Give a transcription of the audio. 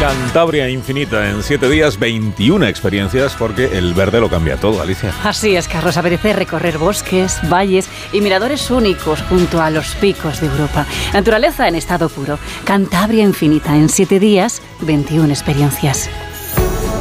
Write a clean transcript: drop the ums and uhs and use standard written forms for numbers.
Cantabria Infinita, en 7 días, 21 experiencias, porque el verde lo cambia todo, Alicia. Así es, Carlos, apetece recorrer bosques, valles y miradores únicos junto a los picos de Europa. Naturaleza en estado puro. Cantabria Infinita, en 7 días, 21 experiencias.